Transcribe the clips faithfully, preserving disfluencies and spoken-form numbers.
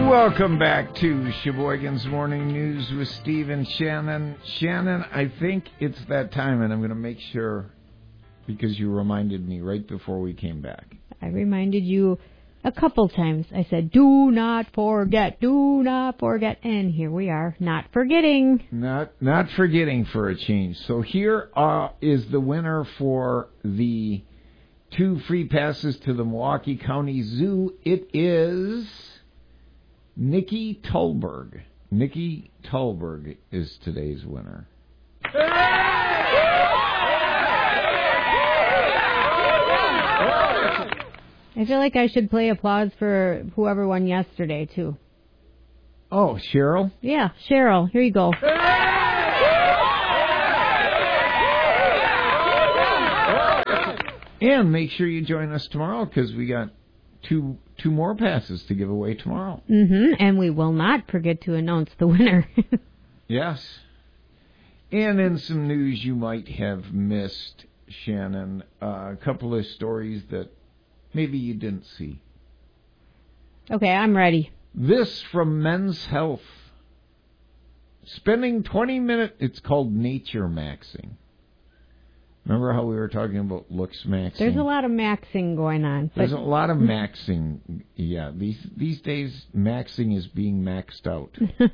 Welcome back to Sheboygan's Morning News with Steve and Shannon. Shannon, I think it's that time, and I'm going to make sure, because you reminded me right before we came back. I reminded you a couple times. I said, do not forget, do not forget. And here we are, not forgetting. Not not forgetting for a change. So here uh, is the winner for the two free passes to the Milwaukee County Zoo. It is Nikki Tulberg. Nikki Tulberg is today's winner. I feel like I should play applause for whoever won yesterday, too. Oh, Cheryl? Yeah, Cheryl. Here you go. And make sure you join us tomorrow, because we got two two more passes to give away tomorrow. Mm-hmm. And we will not forget to announce the winner. Yes. And in some news you might have missed, Shannon, uh, a couple of stories that maybe you didn't see. Okay, I'm ready. This from Men's Health. Spending twenty minutes, it's called nature maxing. Remember how we were talking about looks maxing? There's a lot of maxing going on. There's a lot of maxing. Yeah, these these days maxing is being maxed out.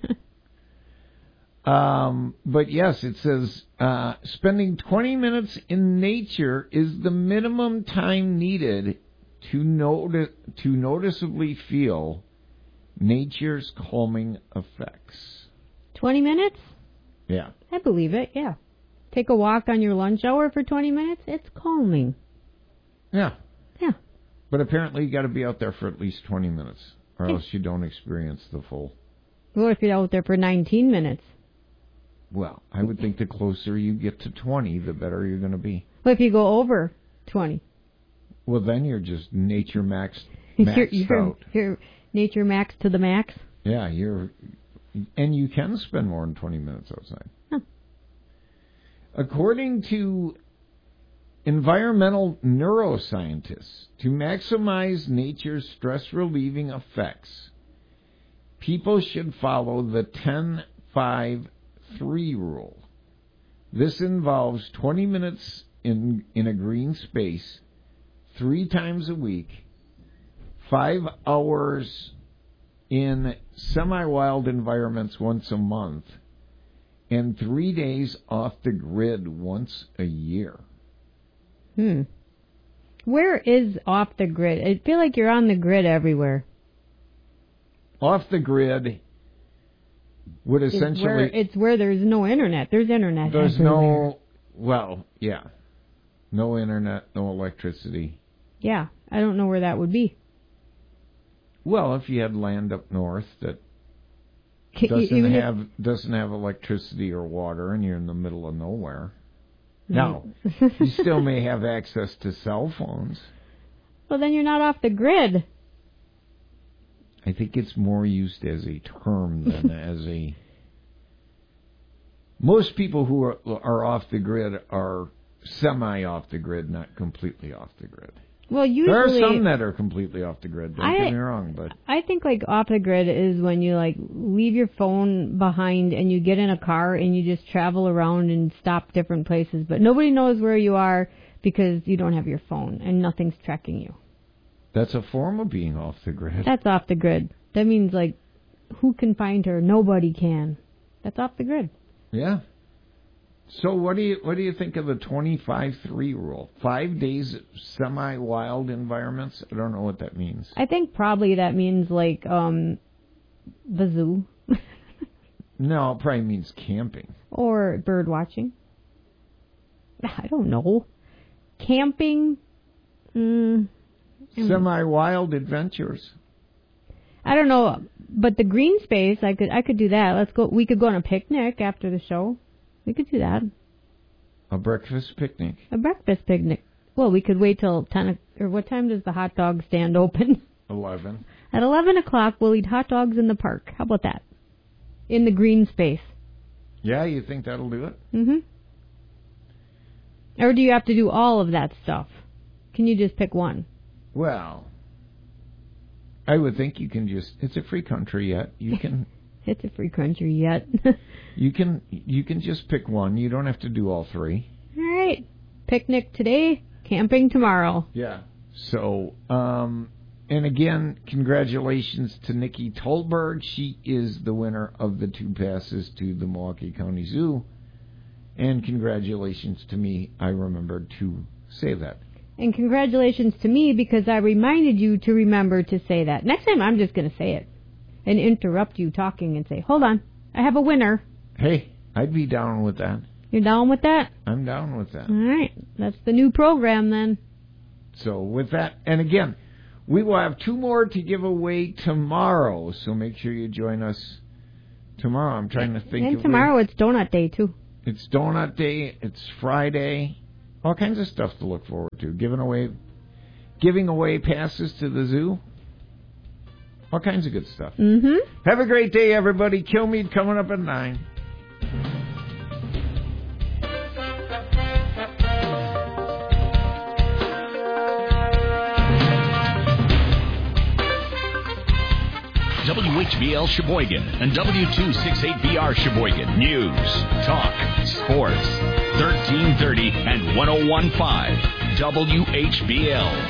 um, but yes, it says uh, spending twenty minutes in nature is the minimum time needed to notice to noticeably feel nature's calming effects. twenty minutes? Yeah. I believe it, yeah. Take a walk on your lunch hour for twenty minutes, it's calming. Yeah. Yeah. But apparently you got to be out there for at least twenty minutes, or Yeah. else you don't experience the full. What if you're out there for nineteen minutes? Well, I would think the closer you get to twenty, the better you're going to be. What if you go over twenty? Well, then you're just nature maxed, maxed you're, you're, out. You're nature max to the max? Yeah, you're, and you can spend more than twenty minutes outside. Huh. According to environmental neuroscientists, to maximize nature's stress-relieving effects, people should follow the ten five three rule. This involves twenty minutes in, in a green space three times a week, five hours in semi-wild environments once a month, and three days off the grid once a year. Hmm. Where is off the grid? I feel like you're on the grid everywhere. Off the grid would essentially... It's where, it's where there's no internet. There's internet There's everywhere. no... Well, yeah. No internet, no electricity. Yeah, I don't know where that would be. Well, if you had land up north that Can, doesn't even have if, doesn't have electricity or water, and you're in the middle of nowhere. Now, you still may have access to cell phones. Well, then you're not off the grid. I think it's more used as a term than as a... Most people who are, are off the grid are semi-off the grid, not completely off the grid. Well, usually... There are some that are completely off the grid, don't I, get me wrong, but... I think, like, off the grid is when you, like, leave your phone behind and you get in a car and you just travel around and stop different places, but nobody knows where you are because you don't have your phone and nothing's tracking you. That's a form of being off the grid. That's off the grid. That means, like, who can find her? Nobody can. That's off the grid. Yeah. So what do you what do you think of the twenty-five three rule? Five days semi-wild environments? I don't know what that means. I think probably that means, like, um, the zoo. No, it probably means camping. Or bird watching. I don't know. Camping? Mm, Semi-wild adventures. I don't know, but the green space, I could I could do that. Let's go. We could go on a picnic after the show. We could do that. A breakfast picnic. A breakfast picnic. Well, we could wait till ten or what time does the hot dog stand open? Eleven. At eleven o'clock, we'll eat hot dogs in the park. How about that? In the green space. Yeah, you think that'll do it? Mm-hmm. Or do you have to do all of that stuff? Can you just pick one? Well, I would think you can just, it's a free country yet. You can... It's a free country yet. you can you can just pick one. You don't have to do all three. All right. Picnic today, camping tomorrow. Yeah. So, um, and again, congratulations to Nikki Tolberg. She is the winner of the two passes to the Milwaukee County Zoo. And congratulations to me. I remembered to say that. And congratulations to me because I reminded you to remember to say that. Next time I'm just going to say it. And interrupt you talking and say, hold on, I have a winner. Hey, I'd be down with that. You're down with that? I'm down with that. All right. That's the new program then. So with that, and again, we will have two more to give away tomorrow. So make sure you join us tomorrow. I'm trying to think. And tomorrow it's Donut Day, too. It's Donut Day. It's Friday. All kinds of stuff to look forward to. Giving away, giving away passes to the zoo. All kinds of good stuff. Mm-hmm. Have a great day, everybody. Kilmeade coming up at nine. W H B L Sheboygan and W two sixty-eight B R Sheboygan. News, talk, sports. thirteen thirty and one oh one point five W H B L.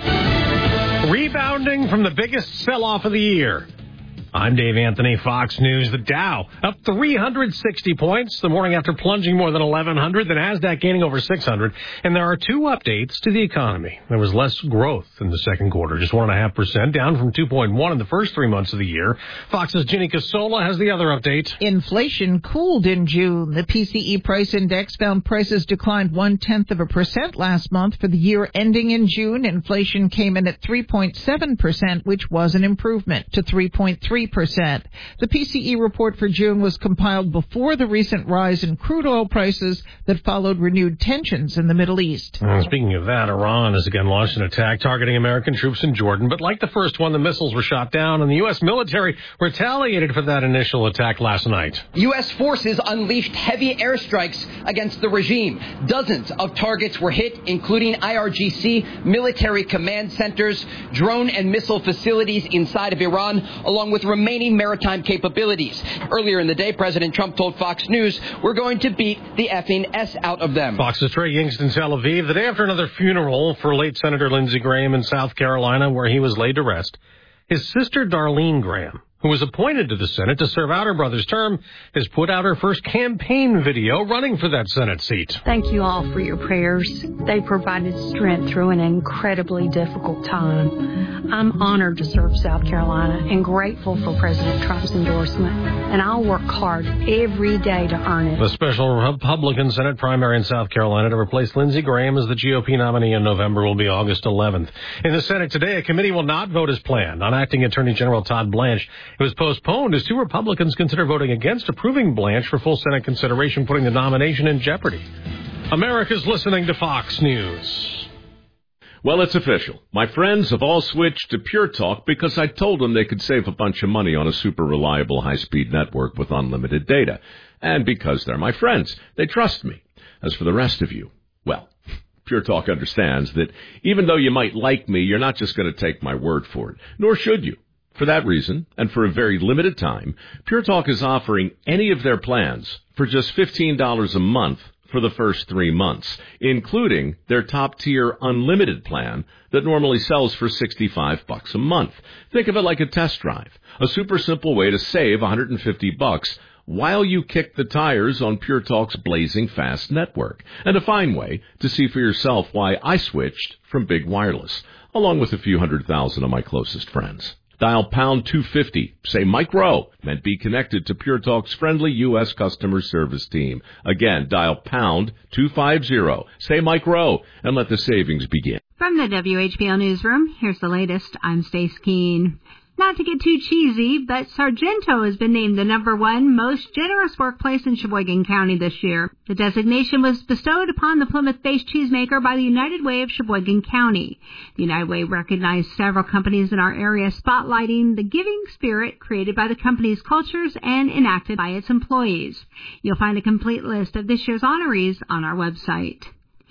Rebounding from the biggest sell-off of the year. I'm Dave Anthony, Fox News. The Dow up three hundred sixty points the morning after plunging more than eleven hundred. The Nasdaq gaining over six hundred. And there are two updates to the economy. There was less growth in the second quarter, just one point five percent, down from two point one in the first three months of the year. Fox's Ginny Casola has the other update. Inflation cooled in June. The P C E price index found prices declined one-tenth of a percent last month. For the year ending in June, inflation came in at three point seven percent, which was an improvement to three point three percent. The P C E report for June was compiled before the recent rise in crude oil prices that followed renewed tensions in the Middle East. And speaking of that, Iran has again launched an attack targeting American troops in Jordan. But like the first one, the missiles were shot down, and the U S military retaliated for that initial attack last night. U S forces unleashed heavy airstrikes against the regime. Dozens of targets were hit, including I R G C, military command centers, drone and missile facilities inside of Iran, along with remaining maritime capabilities. Earlier in the day, President Trump told Fox News, we're going to beat the effing S out of them. Fox's Trey Yingst in Tel Aviv, the day after another funeral for late Senator Lindsey Graham in South Carolina, where he was laid to rest. His sister Darlene Graham, who was appointed to the Senate to serve out her brother's term, has put out her first campaign video running for that Senate seat. Thank you all for your prayers. They provided strength through an incredibly difficult time. I'm honored to serve South Carolina and grateful for President Trump's endorsement, and I'll work hard every day to earn it. The special Republican Senate primary in South Carolina to replace Lindsey Graham as the G O P nominee in November will be August eleventh. In the Senate today, a committee will not vote as planned on acting Attorney General Todd Blanche. It was postponed as two Republicans consider voting against approving Blanche for full Senate consideration, putting the nomination in jeopardy. America's listening to Fox News. Well, it's official. My friends have all switched to Pure Talk because I told them they could save a bunch of money on a super reliable high-speed network with unlimited data. And because they're my friends, they trust me. As for the rest of you, well, Pure Talk understands that even though you might like me, you're not just going to take my word for it, nor should you. For that reason, and for a very limited time, Pure Talk is offering any of their plans for just fifteen dollars a month for the first three months, including their top-tier unlimited plan that normally sells for sixty-five bucks a month. Think of it like a test drive, a super simple way to save one hundred fifty bucks while you kick the tires on Pure Talk's blazing fast network, and a fine way to see for yourself why I switched from big wireless, along with a few hundred thousand of my closest friends. Dial pound two fifty, say Mike Rowe, and be connected to Pure Talk's friendly U S customer service team. Again, dial pound two fifty, say Mike Rowe, and let the savings begin. From the W H B L Newsroom, here's the latest. I'm Stace Keene. Not to get too cheesy, but Sargento has been named the number one most generous workplace in Sheboygan County this year. The designation was bestowed upon the Plymouth-based cheesemaker by the United Way of Sheboygan County. The United Way recognized several companies in our area spotlighting the giving spirit created by the company's cultures and enacted by its employees. You'll find a complete list of this year's honorees on our website.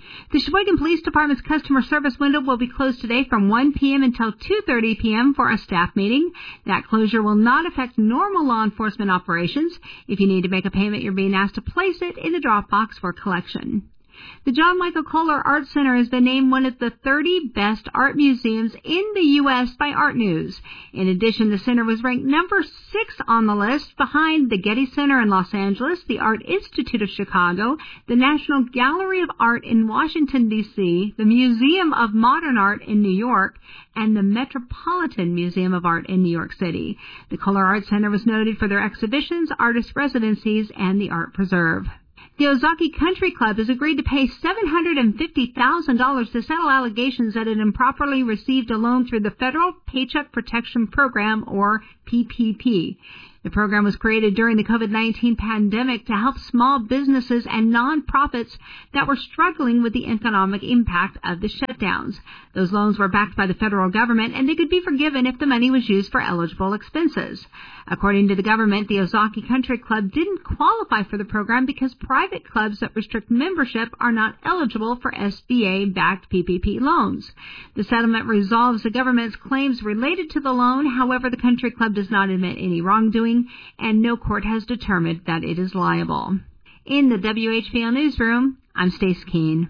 The Sheboygan Police Department's customer service window will be closed today from one p.m. until two thirty p.m. for a staff meeting. That closure will not affect normal law enforcement operations. If you need to make a payment, you're being asked to place it in the drop box for collection. The John Michael Kohler Art Center has been named one of the thirty best art museums in the U S by Art News. In addition, the center was ranked number six on the list, behind the Getty Center in Los Angeles, the Art Institute of Chicago, the National Gallery of Art in Washington, D C, the Museum of Modern Art in New York, and the Metropolitan Museum of Art in New York City. The Kohler Art Center was noted for their exhibitions, artist residencies, and the Art Preserve. The Ozaki Country Club has agreed to pay seven hundred fifty thousand dollars to settle allegations that it improperly received a loan through the Federal Paycheck Protection Program, or P P P. The program was created during the COVID nineteen pandemic to help small businesses and nonprofits that were struggling with the economic impact of the shutdowns. Those loans were backed by the federal government, and they could be forgiven if the money was used for eligible expenses. According to the government, the Ozaki Country Club didn't qualify for the program because private clubs that restrict membership are not eligible for S B A-backed P P P loans. The settlement resolves the government's claims related to the loan. However, the country club does not admit any wrongdoing, and no court has determined that it is liable. In the W H B L Newsroom, I'm Stace Keene.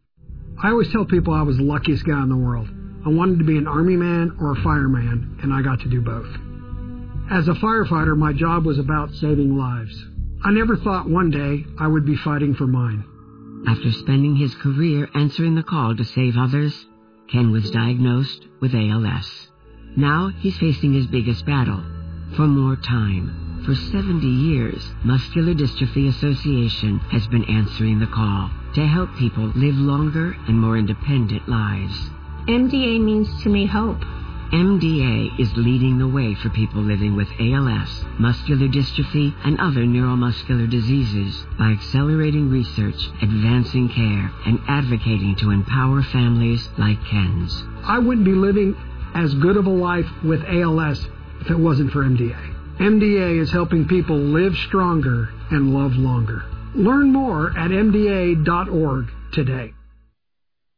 I always tell people I was the luckiest guy in the world. I wanted to be an Army man or a fireman, and I got to do both. As a firefighter, my job was about saving lives. I never thought one day I would be fighting for mine. After spending his career answering the call to save others, Ken was diagnosed with A L S. Now he's facing his biggest battle, for more time. For seventy years, Muscular Dystrophy Association has been answering the call to help people live longer and more independent lives. M D A means to me hope. M D A is leading the way for people living with A L S, muscular dystrophy, and other neuromuscular diseases by accelerating research, advancing care, and advocating to empower families like Ken's. I wouldn't be living as good of a life with A L S if it wasn't for M D A. M D A is helping people live stronger and love longer. Learn more at M D A dot org today.